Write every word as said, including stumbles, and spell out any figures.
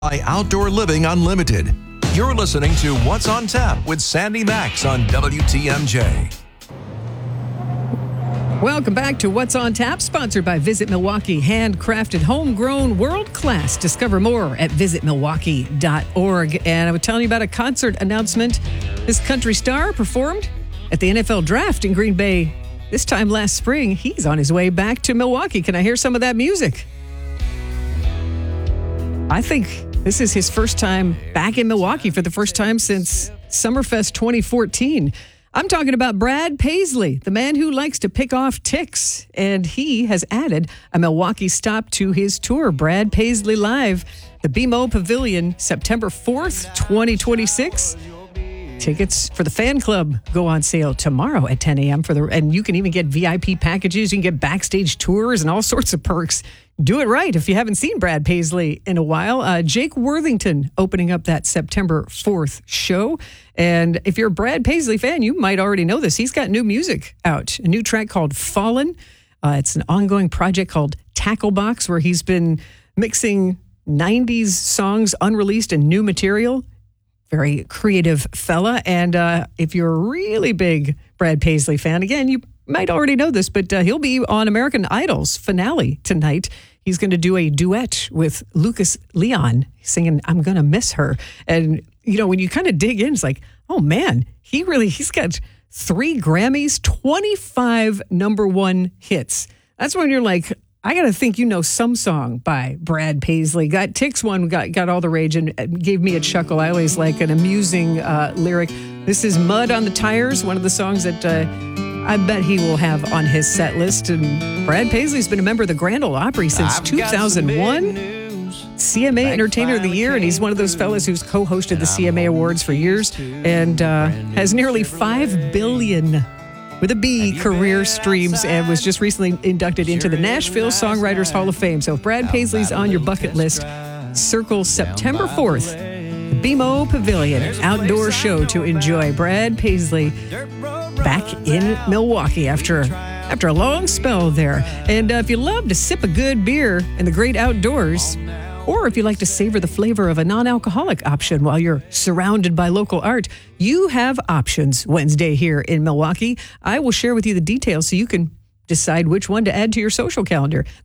By Outdoor Living Unlimited. You're listening to What's on Tap with Sandy Max on W T M J. Welcome back to What's on Tap, sponsored by Visit Milwaukee. Handcrafted, homegrown, world-class. Discover more at visit milwaukee dot org. And I was telling you about a concert announcement. This country star performed at the N F L Draft in Green Bay this time last spring. He's on his way back to Milwaukee. Can I hear some of that music? I think this is his first time back in Milwaukee for the first time since Summerfest twenty fourteen. I'm talking about Brad Paisley, the man who likes to pick off ticks, and he has added a Milwaukee stop to his tour. Brad Paisley Live, the B M O Pavilion, September fourth, twenty twenty-six. Tickets for the fan club go on sale tomorrow at ten a.m. for the, and you can even get V I P packages. You can get backstage tours and all sorts of perks. Do it right if you haven't seen Brad Paisley in a while. Uh, Jake Worthington opening up that September fourth show. And if you're a Brad Paisley fan, you might already know this. He's got new music out, a new track called Fallen. Uh, it's an ongoing project called Tacklebox, where he's been mixing nineties songs unreleased and new material. Very creative fella. And uh, if you're a really big Brad Paisley fan, again, you might already know this, but uh, he'll be on American Idol's finale tonight. He's going to do a duet with Lucas Leon singing I'm Gonna Miss Her. And, you know, when you kind of dig in, it's like, oh, man, he really, he's got three Grammys, twenty-five number one hits. That's when you're like, I got to think you know some song by Brad Paisley. Got Ticks one, got, got all the rage and gave me a chuckle. I always like an amusing uh, lyric. This is Mud on the Tires, one of the songs that uh, I bet he will have on his set list. And Brad Paisley's been a member of the Grand Ole Opry since two thousand one. C M A Entertainer of the Year, and he's one of those fellas who's co-hosted the C M A Awards for years and uh, has nearly five billion with a B career streams, and was just recently inducted into the Nashville Songwriters Hall of Fame. So if Brad Paisley's on your bucket list, circle September fourth, B M O Pavilion, outdoor show to enjoy Brad Paisley back in Milwaukee after after a long spell there. And uh, if you love to sip a good beer in the great outdoors, or if you like to savor the flavor of a non-alcoholic option while you're surrounded by local art, you have options Wednesday here in Milwaukee. I will share with you the details so you can decide which one to add to your social calendar.